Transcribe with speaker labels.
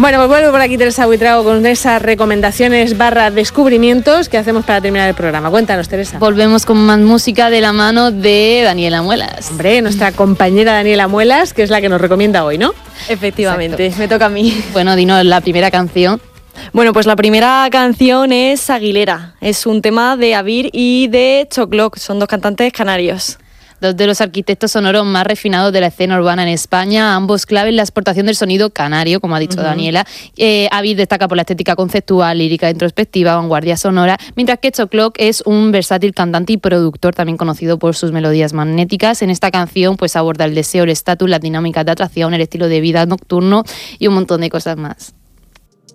Speaker 1: Bueno, pues vuelvo por aquí Teresa Buitrago con esas recomendaciones / descubrimientos que hacemos para terminar el programa. Cuéntanos, Teresa.
Speaker 2: Volvemos con más música de la mano de Daniela Muelas.
Speaker 1: Hombre, nuestra compañera Daniela Muelas, que es la que nos recomienda hoy, ¿no?
Speaker 3: Efectivamente,
Speaker 2: Exacto.
Speaker 3: me toca a mí.
Speaker 2: Bueno, dinos la primera canción.
Speaker 3: Bueno, pues la primera canción es Aguilera. Es un tema de Avir y de Chocloc. Son dos cantantes canarios.
Speaker 2: Dos de los arquitectos sonoros más refinados de la escena urbana en España, ambos clave en la exportación del sonido canario, como ha dicho Daniela. Avid destaca por la estética conceptual, lírica, introspectiva, vanguardia sonora, mientras que Chocloc es un versátil cantante y productor, también conocido por sus melodías magnéticas. En esta canción pues aborda el deseo, el estatus, las dinámicas de atracción, el estilo de vida nocturno y un montón de cosas más.